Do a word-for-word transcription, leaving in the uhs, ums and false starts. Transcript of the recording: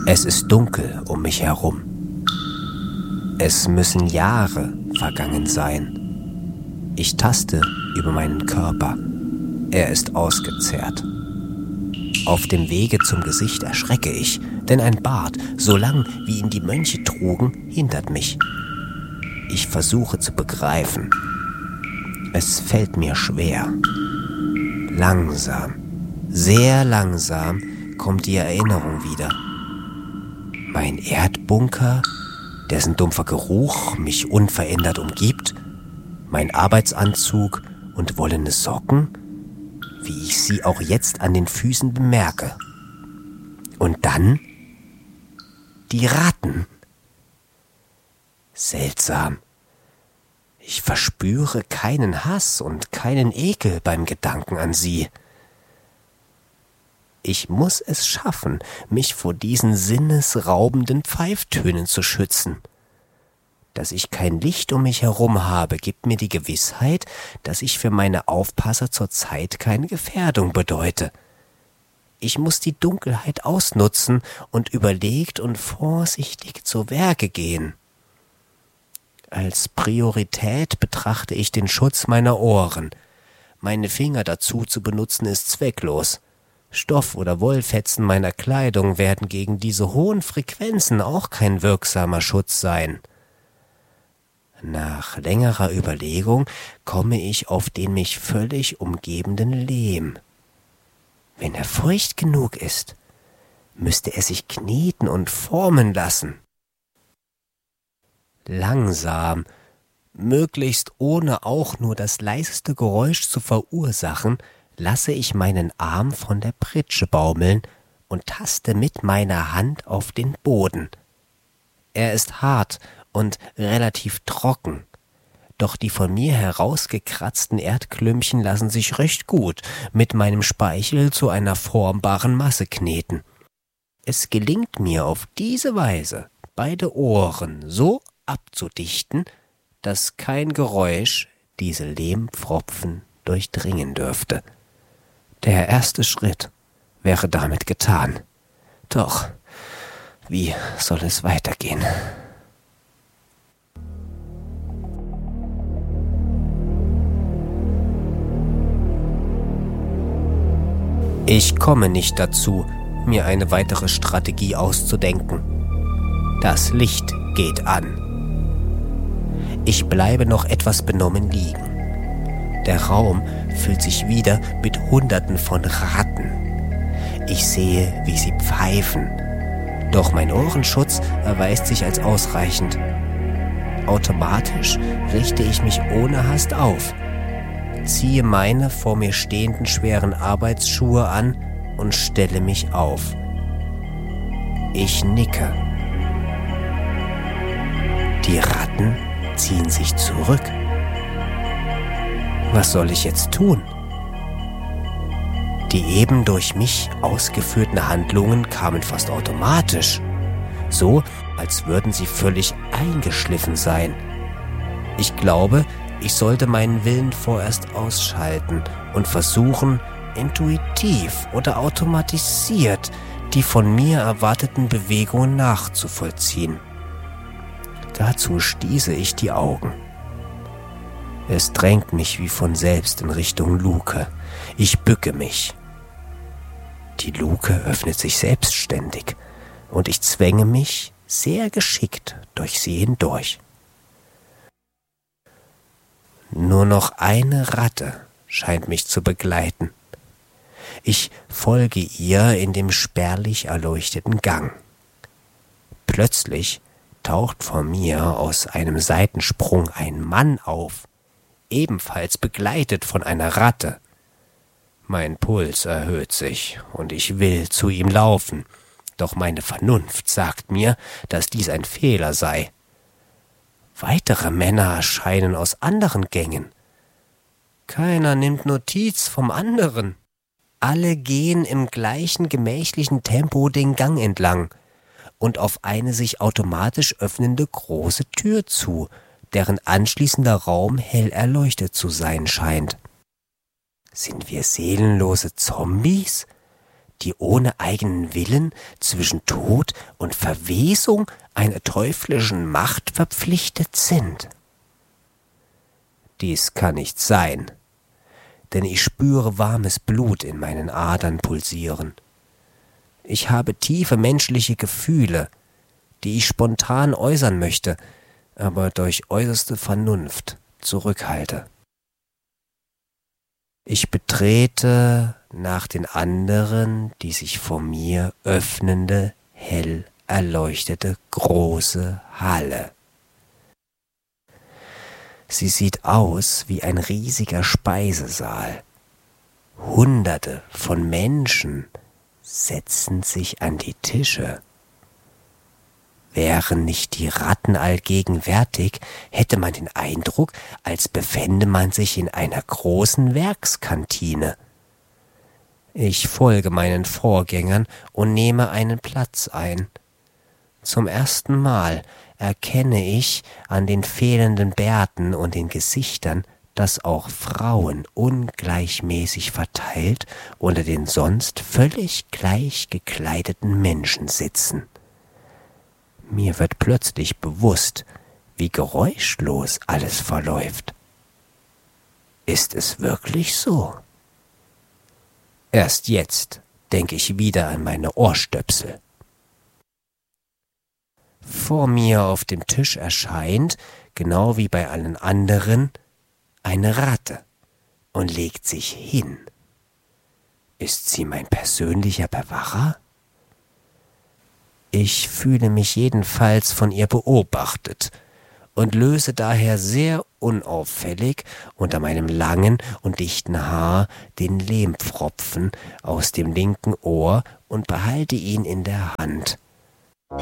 Es ist dunkel um mich herum. Es müssen Jahre vergangen sein. Ich taste über meinen Körper. Er ist ausgezehrt. Auf dem Wege zum Gesicht erschrecke ich, denn ein Bart, so lang wie ihn die Mönche trugen, hindert mich. Ich versuche zu begreifen. Es fällt mir schwer. Langsam, sehr langsam kommt die Erinnerung wieder. Mein Erdbunker, dessen dumpfer Geruch mich unverändert umgibt, mein Arbeitsanzug und wollene Socken, wie ich sie auch jetzt an den Füßen bemerke. Und dann die Ratten. Seltsam. Ich verspüre keinen Hass und keinen Ekel beim Gedanken an sie. Ich muss es schaffen, mich vor diesen sinnesraubenden Pfeiftönen zu schützen. Dass ich kein Licht um mich herum habe, gibt mir die Gewissheit, dass ich für meine Aufpasser zurzeit keine Gefährdung bedeute. Ich muss die Dunkelheit ausnutzen und überlegt und vorsichtig zu Werke gehen. Als Priorität betrachte ich den Schutz meiner Ohren. Meine Finger dazu zu benutzen ist zwecklos. Stoff- oder Wollfetzen meiner Kleidung werden gegen diese hohen Frequenzen auch kein wirksamer Schutz sein. Nach längerer Überlegung komme ich auf den mich völlig umgebenden Lehm. Wenn er feucht genug ist, müsste er sich kneten und formen lassen. Langsam, möglichst ohne auch nur das leiseste Geräusch zu verursachen, lasse ich meinen Arm von der Pritsche baumeln und taste mit meiner Hand auf den Boden. Er ist hart und relativ trocken, doch die von mir herausgekratzten Erdklümpchen lassen sich recht gut mit meinem Speichel zu einer formbaren Masse kneten. Es gelingt mir auf diese Weise, beide Ohren so abzudichten, dass kein Geräusch diese Lehmpfropfen durchdringen dürfte. Der erste Schritt wäre damit getan. Doch wie soll es weitergehen? Ich komme nicht dazu, mir eine weitere Strategie auszudenken. Das Licht geht an. Ich bleibe noch etwas benommen liegen. Der Raum füllt sich wieder mit Hunderten von Ratten. Ich sehe, wie sie pfeifen. Doch mein Ohrenschutz erweist sich als ausreichend. Automatisch richte ich mich ohne Hast auf, ziehe meine vor mir stehenden schweren Arbeitsschuhe an und stelle mich auf. Ich nicke. Die Ratten ziehen sich zurück. Was soll ich jetzt tun? Die eben durch mich ausgeführten Handlungen kamen fast automatisch, so als würden sie völlig eingeschliffen sein. Ich glaube, ich sollte meinen Willen vorerst ausschalten und versuchen, intuitiv oder automatisiert die von mir erwarteten Bewegungen nachzuvollziehen. Dazu schließe ich die Augen. Es drängt mich wie von selbst in Richtung Luke. Ich bücke mich. Die Luke öffnet sich selbstständig und ich zwänge mich sehr geschickt durch sie hindurch. Nur noch eine Ratte scheint mich zu begleiten. Ich folge ihr in dem spärlich erleuchteten Gang. Plötzlich taucht vor mir aus einem Seitensprung ein Mann auf, ebenfalls begleitet von einer Ratte. Mein Puls erhöht sich und ich will zu ihm laufen, doch meine Vernunft sagt mir, dass dies ein Fehler sei. Weitere Männer erscheinen aus anderen Gängen. Keiner nimmt Notiz vom anderen. Alle gehen im gleichen gemächlichen Tempo den Gang entlang und auf eine sich automatisch öffnende große Tür zu, deren anschließender Raum hell erleuchtet zu sein scheint. Sind wir seelenlose Zombies, die ohne eigenen Willen zwischen Tod und Verwesung einer teuflischen Macht verpflichtet sind? Dies kann nicht sein, denn ich spüre warmes Blut in meinen Adern pulsieren. Ich habe tiefe menschliche Gefühle, die ich spontan äußern möchte, aber durch äußerste Vernunft zurückhalte. Ich betrete nach den anderen die sich vor mir öffnende, hell erleuchtete große Halle. Sie sieht aus wie ein riesiger Speisesaal. Hunderte von Menschen setzen sich an die Tische. Wären nicht die Ratten allgegenwärtig, hätte man den Eindruck, als befände man sich in einer großen Werkskantine. Ich folge meinen Vorgängern und nehme einen Platz ein. Zum ersten Mal erkenne ich an den fehlenden Bärten und den Gesichtern, dass auch Frauen ungleichmäßig verteilt unter den sonst völlig gleich gekleideten Menschen sitzen. Mir wird plötzlich bewusst, wie geräuschlos alles verläuft. Ist es wirklich so? Erst jetzt denke ich wieder an meine Ohrstöpsel. Vor mir auf dem Tisch erscheint, genau wie bei allen anderen, eine Ratte und legt sich hin. Ist sie mein persönlicher Bewacher? Ich fühle mich jedenfalls von ihr beobachtet und löse daher sehr unauffällig unter meinem langen und dichten Haar den Lehmpfropfen aus dem linken Ohr und behalte ihn in der Hand.